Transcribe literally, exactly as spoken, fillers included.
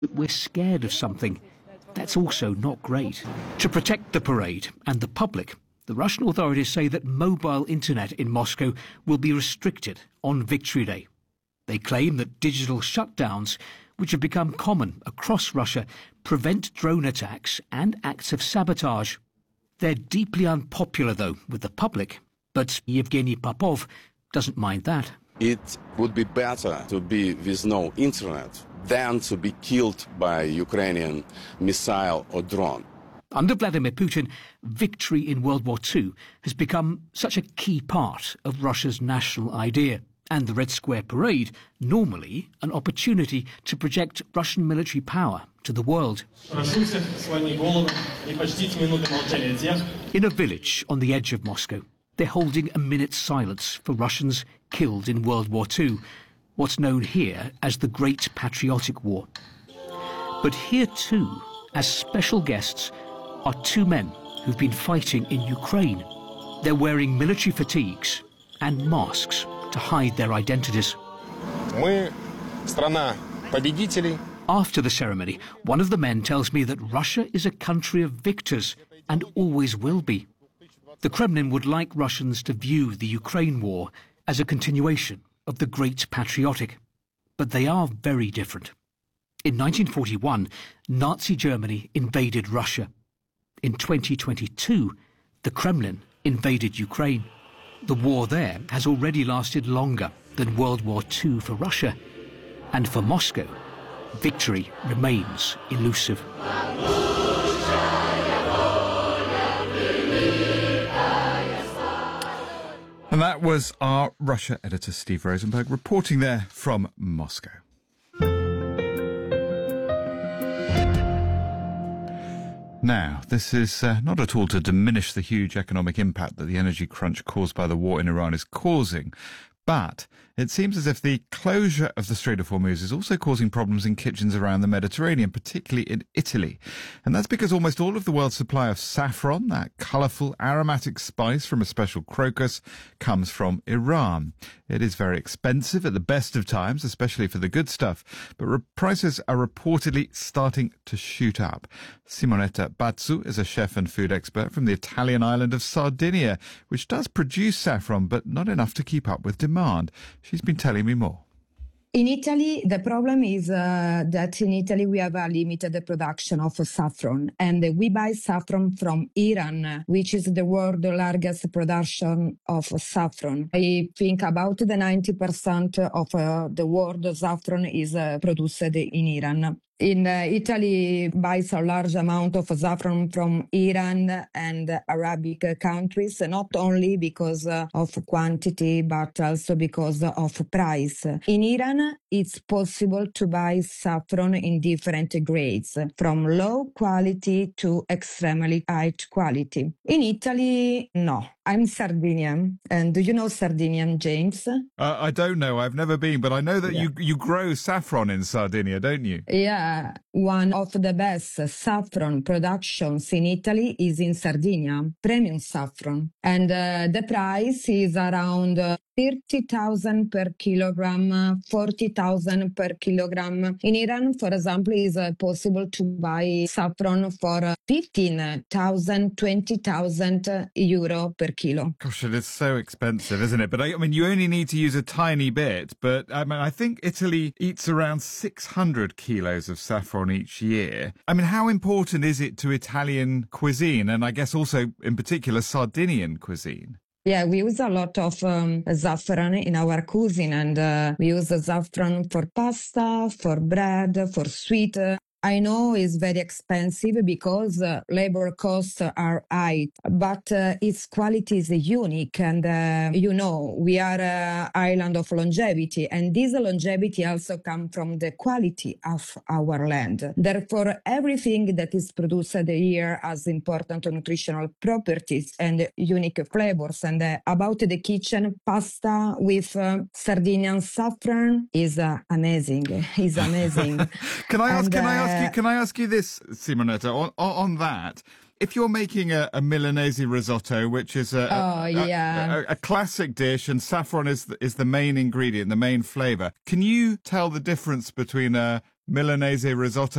We're scared of something. That's also not great. To protect the parade and the public, the Russian authorities say that mobile internet in Moscow will be restricted on Victory Day. They claim that digital shutdowns, which have become common across Russia, prevent drone attacks and acts of sabotage. They're deeply unpopular, though, with the public. But Yevgeny Popov doesn't mind that. It would be better to be with no internet than to be killed by Ukrainian missile or drone. Under Vladimir Putin, victory in World War Two has become such a key part of Russia's national idea. And the Red Square Parade, normally an opportunity to project Russian military power to the world. In a village on the edge of Moscow, they're holding a minute's silence for Russians killed in World War Two, what's known here as the Great Patriotic War. But here too, as special guests, are two men who've been fighting in Ukraine. They're wearing military fatigues and masks to hide their identities. Мы страна победителей. After the ceremony, one of the men tells me that Russia is a country of victors and always will be. The Kremlin would like Russians to view the Ukraine war as a continuation of the Great Patriotic. But they are very different. In nineteen forty-one, Nazi Germany invaded Russia. In twenty twenty-two, the Kremlin invaded Ukraine. The war there has already lasted longer than World War Two for Russia. And for Moscow, victory remains elusive. And that was our Russia editor, Steve Rosenberg, reporting there from Moscow. Now, this is uh, not at all to diminish the huge economic impact that the energy crunch caused by the war in Iran is causing, but it seems as if the closure of the Strait of Hormuz is also causing problems in kitchens around the Mediterranean, particularly in Italy. And that's because almost all of the world's supply of saffron, that colourful aromatic spice from a special crocus, comes from Iran. It is very expensive at the best of times, especially for the good stuff, but re- prices are reportedly starting to shoot up. Simonetta Bazzu is a chef and food expert from the Italian island of Sardinia, which does produce saffron, but not enough to keep up with demand. She's been telling me more. In Italy, the problem is uh, that in Italy we have a limited production of saffron, and we buy saffron from Iran, which is the world's largest production of saffron. I think about the ninety percent of uh, the world saffron is uh, produced in Iran. In uh, Italy, buys a large amount of saffron from Iran and Arabic countries, not only because uh, of quantity, but also because of price. In Iran, it's possible to buy saffron in different grades, from low quality to extremely high quality. In Italy, no. I'm Sardinian. And do you know Sardinian, James? Uh, I don't know. I've never been, but I know that Yeah. you, you grow saffron in Sardinia, don't you? Yeah, one of the best saffron productions in Italy is in Sardinia, premium saffron. And uh, the price is around uh, thirty thousand per kilogram, forty thousand per kilogram. In Iran, for example, it's uh, possible to buy saffron for uh, fifteen thousand, twenty thousand euro per kilo. Gosh, it is so expensive, isn't it? But I, I mean, you only need to use a tiny bit. But I mean, I think Italy eats around six hundred kilos of saffron each year. I mean, how important is it to Italian cuisine? And I guess also, in particular, Sardinian cuisine? Yeah, we use a lot of um, saffron in our cuisine, and uh, we use saffron for pasta, for bread, for sweet. I know it's very expensive because uh, labor costs are high, but uh, its quality is unique. And, uh, you know, we are an island of longevity, and this longevity also comes from the quality of our land. Therefore, everything that is produced here has important nutritional properties and unique flavors. And uh, about the kitchen, pasta with uh, Sardinian saffron is uh, amazing. It's amazing. Can I ask? And, can I ask? uh, You, can I ask you this, Simonetta, on, on that? If you're making a, a Milanese risotto, which is a, Oh, a, yeah. a, a classic dish, and saffron is the, is the main ingredient, the main flavour, can you tell the difference between a Milanese risotto